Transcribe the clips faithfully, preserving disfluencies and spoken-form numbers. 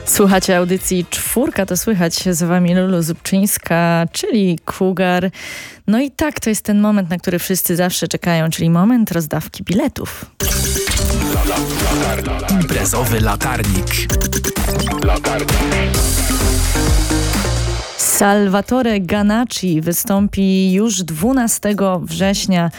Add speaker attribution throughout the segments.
Speaker 1: Słuchacie audycji Czwórka, to słychać, z wami Lulu Zubczyńska, czyli Cougar. No i tak, to jest ten moment, na który wszyscy zawsze czekają, czyli moment rozdawki biletów.
Speaker 2: Imprezowy latarnik. Latarnik.
Speaker 1: Salvatore Ganacci wystąpi już dwunastego września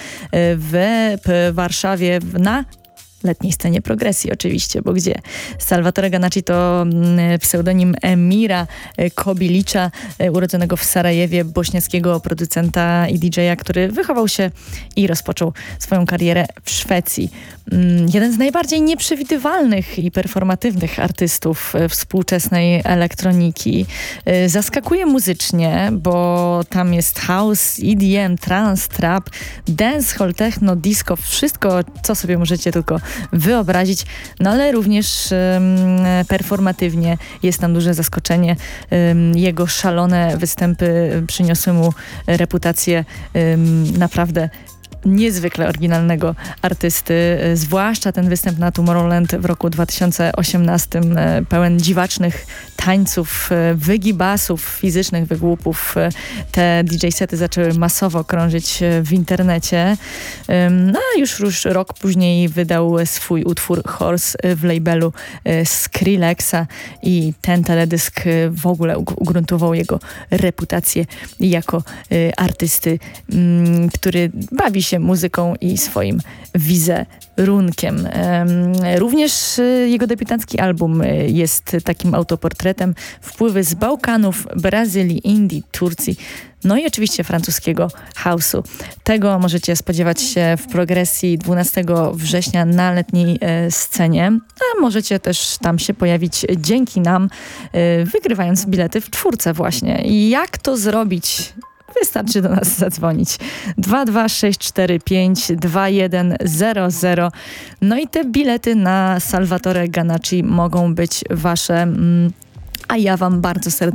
Speaker 1: w Warszawie na letniej scenie progresji oczywiście, bo gdzie? Salvatore Ganacci to pseudonim Emira Kobilicza, urodzonego w Sarajewie, bośniackiego producenta i didżeja, który wychował się i rozpoczął swoją karierę w Szwecji. Jeden z najbardziej nieprzewidywalnych i performatywnych artystów współczesnej elektroniki. Zaskakuje muzycznie, bo tam jest house, E D M, trance, trap, dancehall, techno, disco, wszystko, co sobie możecie tylko wyobrazić, no ale również um, performatywnie jest tam duże zaskoczenie. Um, jego szalone występy przyniosły mu reputację um, naprawdę niezwykle oryginalnego artysty, zwłaszcza ten występ na Tomorrowland w roku dwa tysiące osiemnastym, pełen dziwacznych tańców, wygibasów, fizycznych wygłupów. Te D J sety zaczęły masowo krążyć w internecie. No a już, już rok później wydał swój utwór Horse w labelu Skrillexa i ten teledysk w ogóle ugruntował jego reputację jako artysty, który bawi się muzyką i swoim wizerunkiem. Również jego debiutancki album jest takim autoportretem. Wpływy z Bałkanów, Brazylii, Indii, Turcji, no i oczywiście francuskiego house'u. Tego możecie spodziewać się w progresji dwunastego września na letniej e, scenie, a możecie też tam się pojawić dzięki nam, e, wygrywając bilety w czwórce właśnie. I jak to zrobić? Wystarczy do nas zadzwonić. dwa dwa sześć cztery pięć dwa jeden zero zero. No i te bilety na Salvatore Ganacci mogą być wasze, mm, a ja wam bardzo serdecznie